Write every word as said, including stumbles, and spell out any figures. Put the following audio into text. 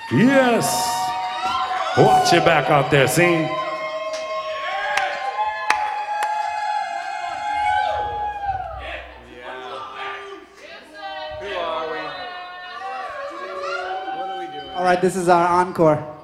Yes. Watch your back out there, scene. All right, this is our encore.